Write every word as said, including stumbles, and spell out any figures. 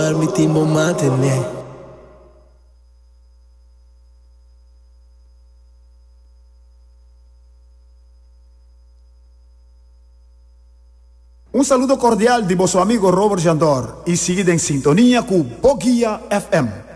Mi timbo mantener. Un saludo cordial de vosso amigo Robert Jandor e seguida em sintonia com Bogia F M.